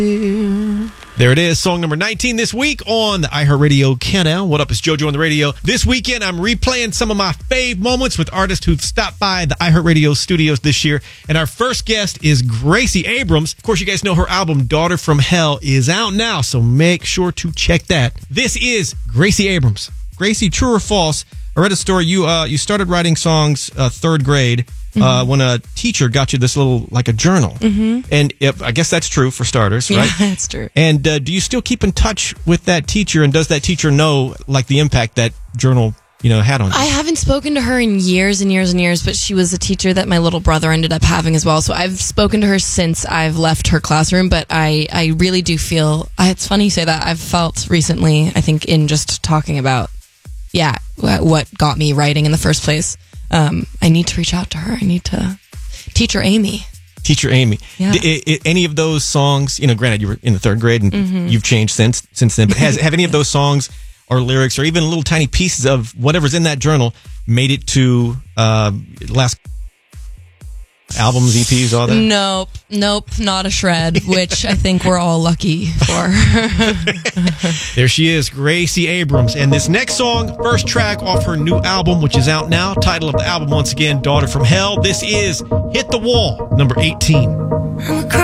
There it is, song number 19 this week on the iHeartRadio Countdown. What up, it's JoJo on the radio. This weekend, I'm replaying some of my fave moments with artists who've stopped by the iHeartRadio studios this year. And our first guest is Gracie Abrams. Of course, you guys know her album, Daughter from Hell, is out now, so make sure to check that. This is Gracie Abrams. Gracie, true or false? I read a story. You started writing songs third grade. When a teacher got you this little, like a journal. And I guess that's true for starters, right? Yeah, that's true. And do you still keep in touch with that teacher? And does that teacher know, like, the impact that journal, had on you? I haven't spoken to her in years and years and years, but she was a teacher that my little brother ended up having as well. So I've spoken to her since I've left her classroom, but I really do feel, it's funny you say that. I've felt recently, I think, in just talking about, what got me writing in the first place. I need to reach out to her. I need to Teacher Amy. Teacher Amy. Yeah. Any of those songs, granted you were in the third grade and you've changed since then, but have any of those songs or lyrics or even little tiny pieces of whatever's in that journal made it to last albums, EPs, all that? Nope, not a shred, which I think we're all lucky for. There she is, Gracie Abrams. And this next song, first track off her new album, which is out now. Title of the album, once again, Daughter from Hell. This is Hit the Wall, number 18.